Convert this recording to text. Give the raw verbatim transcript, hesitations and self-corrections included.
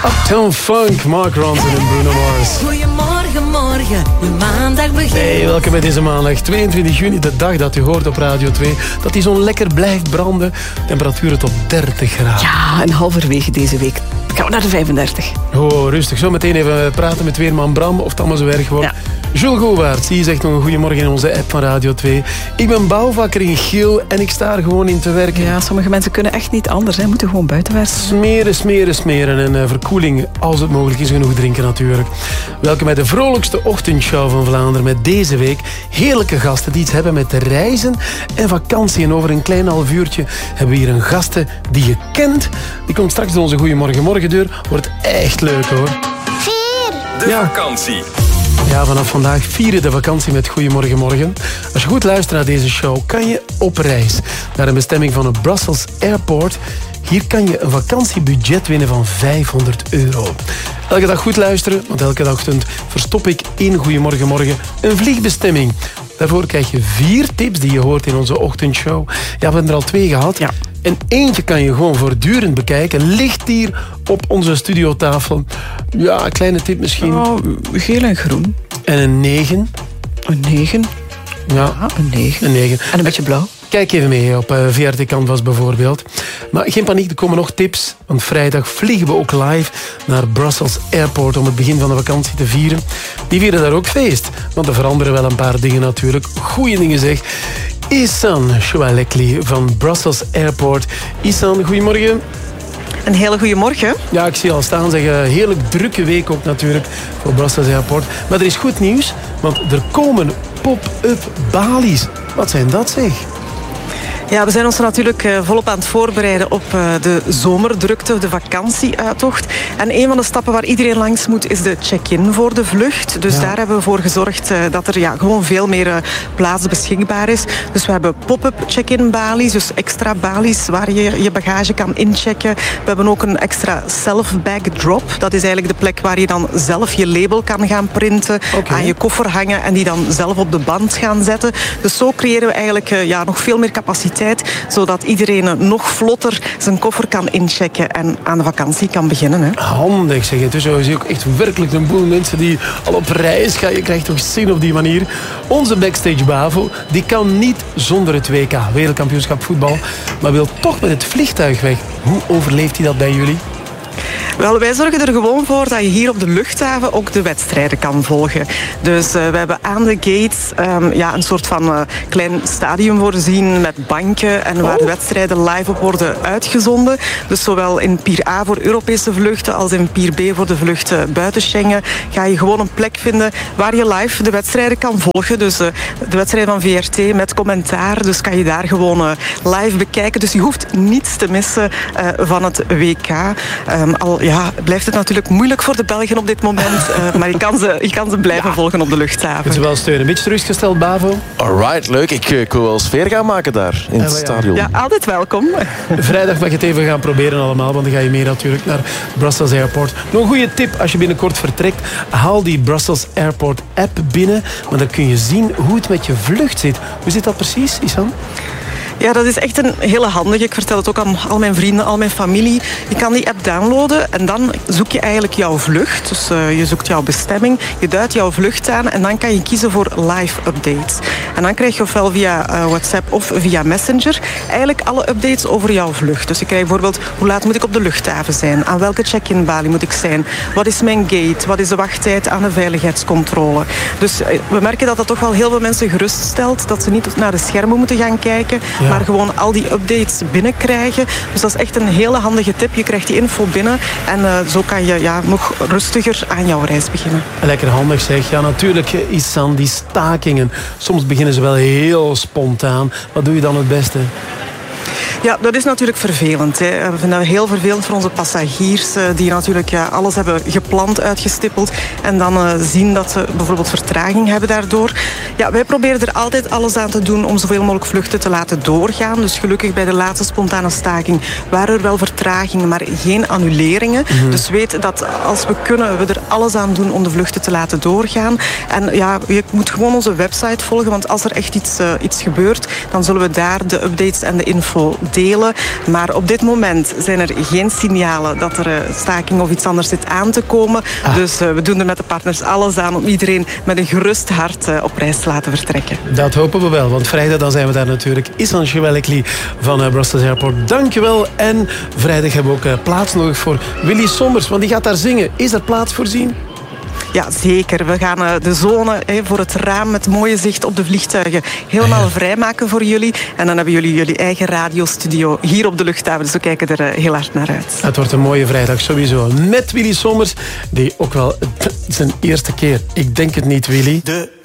Uptown Funk, Mark Ronson en Bruno Mars. Goedemorgen, morgen, de maandag begint. Hey, welkom bij deze maandag, tweeëntwintig juni, de dag dat u hoort op Radio twee. Dat die zon lekker blijft branden. Temperaturen tot dertig graden. Ja, en halverwege deze week gaan we naar de vijfendertig. Oh, rustig. Zo meteen even praten met weerman Bram, of het allemaal zo erg wordt. Ja. Jules Gowaert, die zegt nog een goedemorgen in onze app van Radio twee. Ik ben bouwvakker in Giel en ik sta er gewoon in te werken. Ja, sommige mensen kunnen echt niet anders, hè. Moeten gewoon buiten werken. Smeren, smeren, smeren en uh, verkoeling, als het mogelijk is, genoeg drinken natuurlijk. Welkom bij de vrolijkste ochtendshow van Vlaanderen met deze week heerlijke gasten die iets hebben met reizen en vakantie. En over een klein half uurtje hebben we hier een gasten die je kent. Die komt straks door onze Goeiemorgen Morgendeur. Wordt echt leuk hoor. Vier! De ja. vakantie. Ja, vanaf vandaag vieren de vakantie met Goeiemorgen Morgen. Als je goed luistert naar deze show, kan je op reis naar een bestemming van het Brussels Airport. Hier kan je een vakantiebudget winnen van vijfhonderd euro. Elke dag goed luisteren, want elke ochtend verstop ik in Goeiemorgen Morgen een vliegbestemming. Daarvoor krijg je vier tips die je hoort in onze ochtendshow. Ja, we hebben er al twee gehad. Ja. En eentje kan je gewoon voortdurend bekijken. Ligt hier op onze studiotafel. Ja, een kleine tip misschien. Oh, geel en groen. En een negen. Een negen? Ja, ja een negen. Een negen. En een beetje blauw. Kijk even mee op uh, V R T Canvas bijvoorbeeld. Maar geen paniek, er komen nog tips. Want vrijdag vliegen we ook live naar Brussels Airport om het begin van de vakantie te vieren. Die vieren daar ook feest. Want er veranderen wel een paar dingen natuurlijk. Goeie dingen zeg. Isan Choualekli van Brussels Airport. Isan, goedemorgen. Een hele goede morgen. Ja, ik zie al staan zeggen, heerlijk drukke week ook natuurlijk voor Brussels Airport. Maar er is goed nieuws, want er komen pop-up Bali's. Wat zijn dat zeg? Ja, we zijn ons natuurlijk uh, volop aan het voorbereiden op uh, de zomerdrukte, de vakantieuittocht. En een van de stappen waar iedereen langs moet is de check-in voor de vlucht. Dus ja. daar hebben we voor gezorgd uh, dat er ja, gewoon veel meer uh, plaats beschikbaar is. Dus we hebben pop-up check-in balies, dus extra balies waar je je bagage kan inchecken. We hebben ook een extra self-bag drop. Dat is eigenlijk de plek waar je dan zelf je label kan gaan printen, okay. aan je koffer hangen en die dan zelf op de band gaan zetten. Dus zo creëren we eigenlijk uh, ja, nog veel meer capaciteit, zodat iedereen nog vlotter zijn koffer kan inchecken en aan de vakantie kan beginnen. Hè. Handig zeg je. Dus je ziet ook echt werkelijk een boel mensen die al op reis gaan. Je krijgt toch zin op die manier. Onze backstage Bavo, die kan niet zonder het W K, Wereldkampioenschap voetbal, maar wil toch met het vliegtuig weg. Hoe overleeft hij dat bij jullie? Wel, wij zorgen er gewoon voor dat je hier op de luchthaven ook de wedstrijden kan volgen. Dus uh, we hebben aan de gates um, ja, een soort van uh, klein stadium voorzien met banken en waar de wedstrijden live op worden uitgezonden. Dus zowel in Pier A voor Europese vluchten als in Pier B voor de vluchten buiten Schengen ga je gewoon een plek vinden waar je live de wedstrijden kan volgen. Dus uh, de wedstrijden van V R T met commentaar, dus kan je daar gewoon uh, live bekijken. Dus je hoeft niets te missen uh, van het W K. Um, al ja, blijft het natuurlijk moeilijk voor de Belgen op dit moment. Uh, maar je kan ze, je kan ze blijven ja. volgen op de luchthaven. Moet je wel steunen. Een beetje gerustgesteld, Bavo? Alright, leuk. Ik, ik wil wel sfeer gaan maken daar in het ja, stadion. Ja, altijd welkom. Vrijdag mag je het even gaan proberen allemaal, want dan ga je mee natuurlijk naar Brussels Airport. Nog een goede tip als je binnenkort vertrekt. Haal die Brussels Airport app binnen, want dan kun je zien hoe het met je vlucht zit. Hoe zit dat precies, Isan? Ja, dat is echt een hele handige. Ik vertel het ook aan al mijn vrienden, al mijn familie. Je kan die app downloaden en dan zoek je eigenlijk jouw vlucht. Dus uh, je zoekt jouw bestemming, je duidt jouw vlucht aan en dan kan je kiezen voor live updates. En dan krijg je ofwel via uh, WhatsApp of via Messenger eigenlijk alle updates over jouw vlucht. Dus je krijgt bijvoorbeeld, hoe laat moet ik op de luchthaven zijn? Aan welke check-in balie moet ik zijn? Wat is mijn gate? Wat is de wachttijd aan de veiligheidscontrole? Dus uh, we merken dat dat toch wel heel veel mensen geruststelt, dat ze niet naar de schermen moeten gaan kijken, ja. maar gewoon al die updates binnenkrijgen. Dus dat is echt een hele handige tip. Je krijgt die info binnen en uh, zo kan je ja, nog rustiger aan jouw reis beginnen. Lekker handig zeg. Ja, natuurlijk is aan die stakingen. Soms beginnen ze wel heel spontaan. Wat doe je dan het beste? Ja, dat is natuurlijk vervelend. Hè. We vinden dat heel vervelend voor onze passagiers die natuurlijk ja, alles hebben gepland, uitgestippeld en dan uh, zien dat ze bijvoorbeeld vertraging hebben daardoor. Ja, wij proberen er altijd alles aan te doen om zoveel mogelijk vluchten te laten doorgaan. Dus gelukkig bij de laatste spontane staking waren er wel vertragingen, maar geen annuleringen. Mm-hmm. Dus weet dat als we kunnen, we er alles aan doen om de vluchten te laten doorgaan. En ja, je moet gewoon onze website volgen, want als er echt iets, uh, iets gebeurt, dan zullen we daar de updates en de info delen. Maar op dit moment zijn er geen signalen dat er uh, staking of iets anders zit aan te komen. Ah. Dus uh, we doen er met de partners alles aan om iedereen met een gerust hart uh, op reis te laten vertrekken. Dat hopen we wel, want vrijdag dan zijn we daar natuurlijk. Isan Shewelekli van uh, Brussels Airport. Dankjewel. En vrijdag hebben we ook uh, plaats nodig voor Willy Sommers, want die gaat daar zingen. Is er plaats voorzien? Ja, zeker. We gaan uh, de zone hey, voor het raam met mooie zicht op de vliegtuigen helemaal ja. vrijmaken voor jullie. En dan hebben jullie jullie eigen radiostudio hier op de luchthaven. Dus we kijken er uh, heel hard naar uit. Het wordt een mooie vrijdag sowieso. Met Willy Sommers, die ook wel zijn eerste keer, ik denk het niet Willy... De